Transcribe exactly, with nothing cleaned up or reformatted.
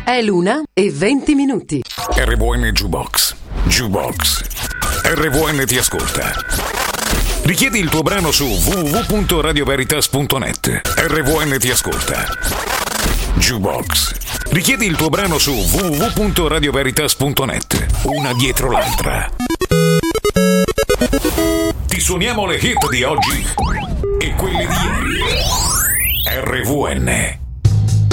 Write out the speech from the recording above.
È l'una e venti minuti. R V N Jukebox. Jukebox. R V N ti ascolta. Richiedi il tuo brano su w w w punto radio veritas punto net. R V N ti ascolta. Jukebox. Richiedi il tuo brano su w w w punto radio veritas punto net. Una dietro l'altra. Ti suoniamo le hit di oggi e quelle di ieri. R V N.